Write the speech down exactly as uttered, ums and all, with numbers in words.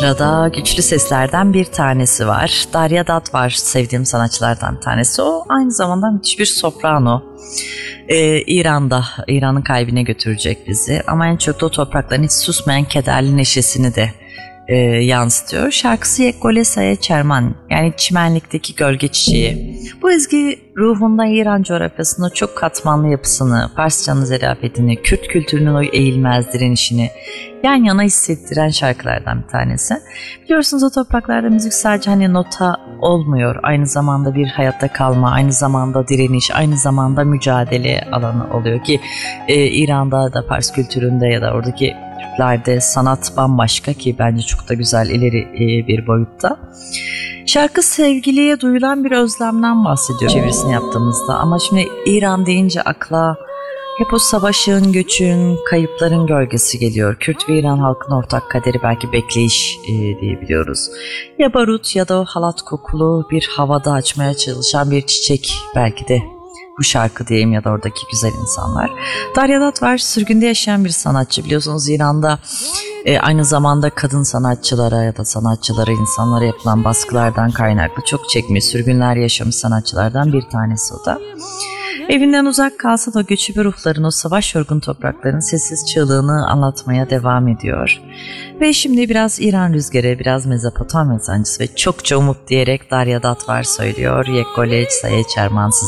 Sırada güçlü seslerden bir tanesi var. Darya Dutt var, sevdiğim sanatçılardan bir tanesi. O aynı zamanda müthiş bir soprano. Ee, İran'da, İran'ın kalbine götürecek bizi. Ama en çok da o toprakların hiç susmayan kederli neşesini de e, yansıtıyor. Şarkısı Yeggole Saye Çerman, yani çimenlikteki gölge çiçeği. Bu ezgi ruhunda İran coğrafyasının o çok katmanlı yapısını, Farsçanın zerafetini, Kürt kültürünün o eğilmez direnişini yan yana hissettiren şarkılardan bir tanesi. Biliyorsunuz o topraklarda müzik sadece hani nota olmuyor. Aynı zamanda bir hayatta kalma, aynı zamanda direniş, aynı zamanda mücadele alanı oluyor ki e, İran'da da Fars kültüründe ya da oradaki Türklerde sanat bambaşka ki bence çok da güzel ileri e, bir boyutta. Şarkı sevgiliye duyulan bir özlemden bahsediyor çevirisini yaptığımızda, ama şimdi İran deyince akla hep o savaşın, göçün, kayıpların gölgesi geliyor. Kürt ve İran halkının ortak kaderi belki bekleyiş e, diyebiliyoruz. Ya barut ya da o halat kokulu bir havada açmaya çalışan bir çiçek belki de bu şarkı diyeyim, ya da oradaki güzel insanlar. Darya Dutt var, sürgünde yaşayan bir sanatçı. Biliyorsunuz İran'da e, aynı zamanda kadın sanatçılara ya da sanatçılara, insanlara yapılan baskılardan kaynaklı çok çekmiş, sürgünler yaşamış sanatçılardan bir tanesi o da. Evinden uzak kalsa da göçebe ruhların o savaş yorgun toprakların sessiz çığlığını anlatmaya devam ediyor. Ve şimdi biraz İran rüzgarı, biraz Mezopotamya sancısı ve çokça umut diyerek Darya Dutt var söylüyor. Yeggole Saye Çerman.